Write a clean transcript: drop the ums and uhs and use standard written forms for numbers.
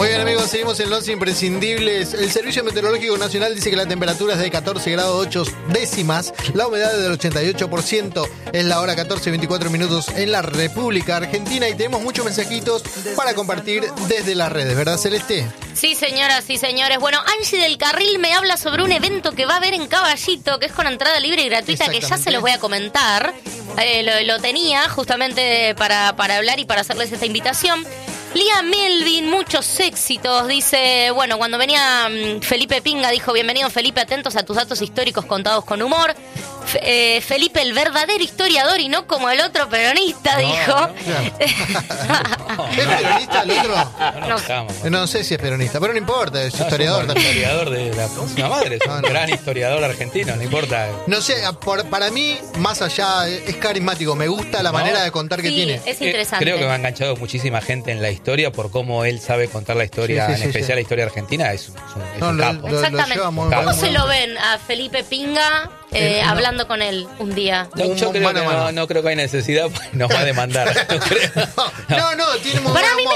Muy bien, amigos, seguimos en Los Imprescindibles. El Servicio Meteorológico Nacional dice que la temperatura es de 14 grados 8 décimas, la humedad es del 88%, es la hora 14:24 minutos en la República Argentina y tenemos muchos mensajitos para compartir desde las redes, ¿verdad, Celeste? Sí, señoras y señores. Bueno, Angie del Carril me habla sobre un evento que va a haber en Caballito, que es con entrada libre y gratuita, que ya se los voy a comentar. Lo tenía justamente para hablar y para hacerles esta invitación. Lía Melvin, muchos éxitos, dice, bueno, cuando venía Felipe Pinga, dijo, bienvenido Felipe, atentos a tus datos históricos contados con humor. Felipe, el verdadero historiador y no como el otro peronista, dijo. ¿Es peronista el otro? No sé si es peronista, pero no importa, es historiador también. Es historiador de la próxima madre, es un gran historiador argentino, no importa. No sé, para mí, más allá, es carismático, me gusta la manera de contar que tiene. Es interesante. Creo que me ha enganchado muchísima gente en la historia por cómo él sabe contar la historia, en especial la historia argentina, es un capo. Exactamente. ¿Cómo se lo ven a Felipe Pinga hablando con él un día? Yo creo que no creo que hay necesidad, porque nos va a demandar. No, tiene muy Para mí